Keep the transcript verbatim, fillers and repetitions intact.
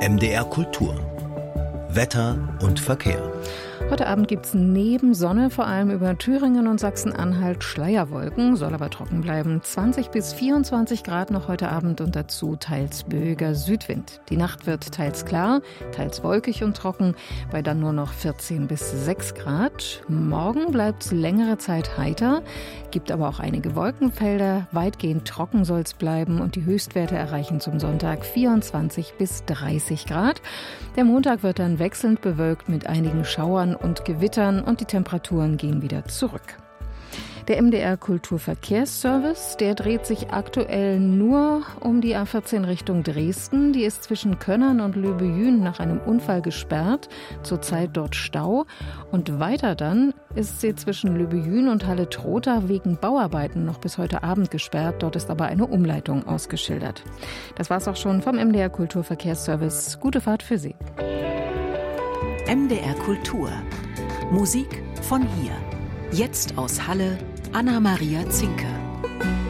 M D R Kultur. Wetter und Verkehr. Heute Abend gibt es neben Sonne vor allem über Thüringen und Sachsen-Anhalt Schleierwolken, soll aber trocken bleiben. zwanzig bis vierundzwanzig Grad noch heute Abend und dazu teils böiger Südwind. Die Nacht wird teils klar, teils wolkig und trocken, bei dann nur noch vierzehn bis sechs Grad. Morgen bleibt es längere Zeit heiter, gibt aber auch einige Wolkenfelder. Weitgehend trocken soll es bleiben und die Höchstwerte erreichen zum Sonntag vierundzwanzig bis dreißig Grad. Der Montag wird dann wechselnd bewölkt mit einigen Schauern und Gewittern und die Temperaturen gehen wieder zurück. Der M D R Kulturverkehrsservice, der dreht sich aktuell nur um die A vierzehn Richtung Dresden. Die ist zwischen Könnern und Löbejün nach einem Unfall gesperrt, zurzeit dort Stau. Und weiter dann ist sie zwischen Löbejün und Halle-Trotha wegen Bauarbeiten noch bis heute Abend gesperrt. Dort ist aber eine Umleitung ausgeschildert. Das war's auch schon vom M D R Kulturverkehrsservice. Gute Fahrt für Sie. M D R Kultur. Musik von hier. Jetzt aus Halle, Anna-Maria Zinke.